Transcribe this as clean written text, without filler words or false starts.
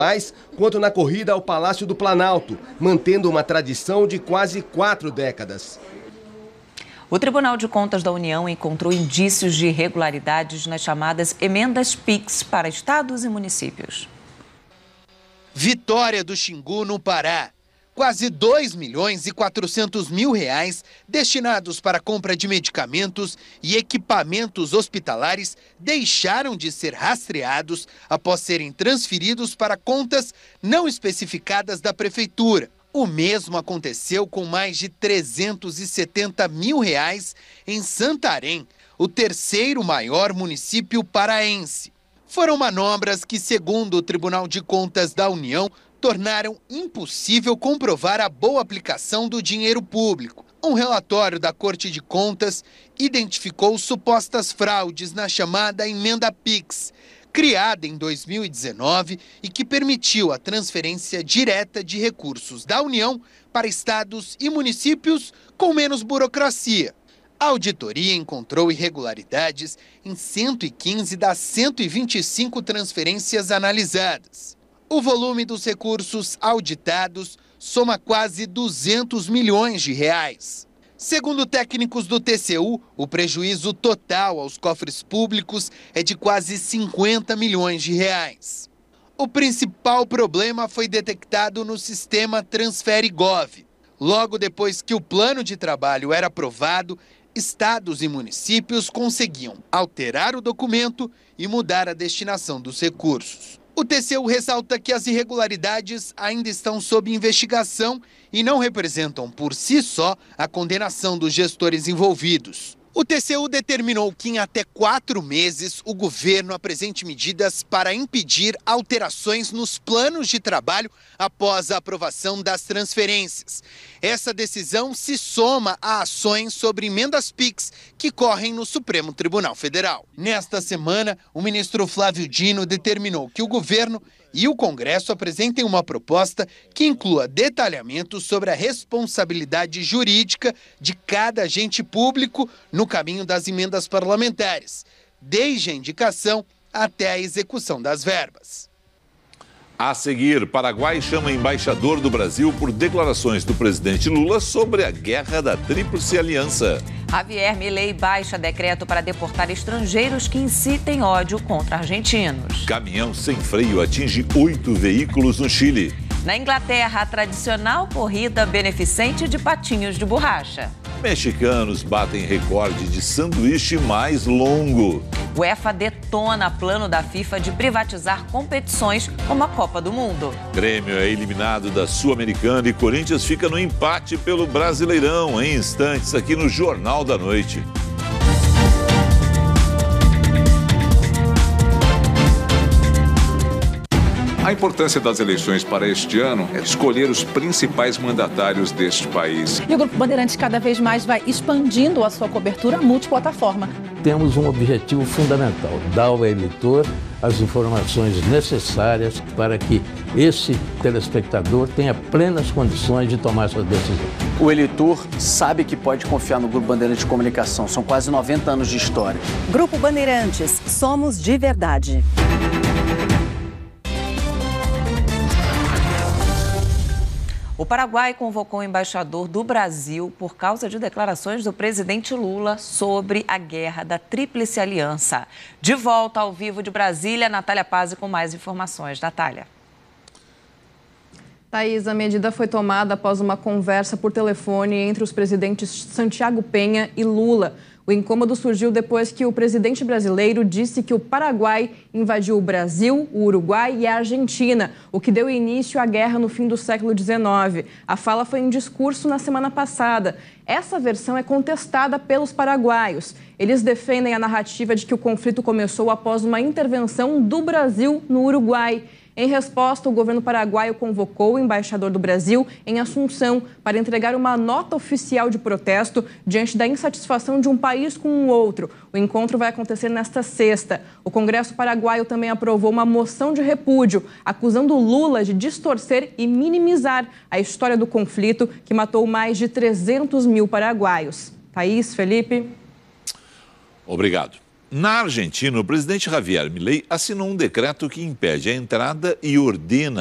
quanto na corrida ao Palácio do Planalto, mantendo uma tradição de quase 4 décadas. O Tribunal de Contas da União encontrou indícios de irregularidades nas chamadas emendas PIX para estados e municípios. Vitória do Xingu, no Pará. Quase 2.400.000 reais destinados para a compra de medicamentos e equipamentos hospitalares deixaram de ser rastreados após serem transferidos para contas não especificadas da Prefeitura. O mesmo aconteceu com mais de 370 mil reais em Santarém, o terceiro maior município paraense. Foram manobras que, segundo o Tribunal de Contas da União, tornaram impossível comprovar a boa aplicação do dinheiro público. Um relatório da Corte de Contas identificou supostas fraudes na chamada emenda PIX, criada em 2019 e que permitiu a transferência direta de recursos da União para estados e municípios com menos burocracia. A auditoria encontrou irregularidades em 115 das 125 transferências analisadas. O volume dos recursos auditados soma quase 200 milhões de reais. Segundo técnicos do TCU, o prejuízo total aos cofres públicos é de quase 50 milhões de reais. O principal problema foi detectado no sistema Transfere-Gov. Logo depois que o plano de trabalho era aprovado, estados e municípios conseguiam alterar o documento e mudar a destinação dos recursos. O TCU ressalta que as irregularidades ainda estão sob investigação e não representam por si só a condenação dos gestores envolvidos. O TCU determinou que em até 4 meses o governo apresente medidas para impedir alterações nos planos de trabalho após a aprovação das transferências. Essa decisão se soma a ações sobre emendas PIX que correm no Supremo Tribunal Federal. Nesta semana, o ministro Flávio Dino determinou que o governo e o Congresso apresentem uma proposta que inclua detalhamentos sobre a responsabilidade jurídica de cada agente público no caminho das emendas parlamentares, desde a indicação até a execução das verbas. A seguir, Paraguai chama embaixador do Brasil por declarações do presidente Lula sobre a guerra da Tríplice Aliança. Javier Milei baixa decreto para deportar estrangeiros que incitem ódio contra argentinos. Caminhão sem freio atinge 8 veículos no Chile. Na Inglaterra, a tradicional corrida beneficente de patinhos de borracha. Mexicanos batem recorde de sanduíche mais longo. UEFA detona plano da FIFA de privatizar competições como a Copa do Mundo. Grêmio é eliminado da Sul-Americana e Corinthians fica no empate pelo Brasileirão. Em instantes, aqui no Jornal da Noite. A importância das eleições para este ano é escolher os principais mandatários deste país. E o Grupo Bandeirantes cada vez mais vai expandindo a sua cobertura multiplataforma. Temos um objetivo fundamental, dar ao eleitor as informações necessárias para que esse telespectador tenha plenas condições de tomar sua decisão. O eleitor sabe que pode confiar no Grupo Bandeirantes de Comunicação. São quase 90 anos de história. Grupo Bandeirantes, somos de verdade. O Paraguai convocou o embaixador do Brasil por causa de declarações do presidente Lula sobre a guerra da Tríplice Aliança. De volta ao vivo de Brasília, Natália Pazzi com mais informações. Natália. Thaís, a medida foi tomada após uma conversa por telefone entre os presidentes Santiago Penha e Lula. O incômodo surgiu depois que o presidente brasileiro disse que o Paraguai invadiu o Brasil, o Uruguai e a Argentina, o que deu início à guerra no fim do século XIX. A fala foi em discurso na semana passada. Essa versão é contestada pelos paraguaios. Eles defendem a narrativa de que o conflito começou após uma intervenção do Brasil no Uruguai. Em resposta, o governo paraguaio convocou o embaixador do Brasil em Assunção para entregar uma nota oficial de protesto diante da insatisfação de um país com o outro. O encontro vai acontecer nesta sexta. O Congresso paraguaio também aprovou uma moção de repúdio, acusando Lula de distorcer e minimizar a história do conflito que matou mais de 300 mil paraguaios. Thaís, Felipe. Obrigado. Na Argentina, o presidente Javier Milei assinou um decreto que impede a entrada e ordena